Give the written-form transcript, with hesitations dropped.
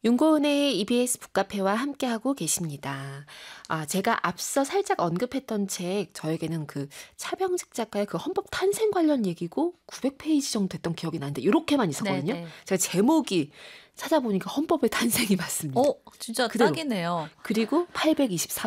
윤고은의 EBS 북카페와 함께하고 계십니다. 제가 앞서 살짝 언급했던 책, 저에게는 그 차병직 작가의 그 헌법 탄생 관련 얘기고 900페이지 정도 됐던 기억이 나는데 이렇게만 있었거든요. 네네. 제가 제목이 찾아보니까 헌법의 탄생이 맞습니다. 진짜 그대로. 딱이네요. 그리고 824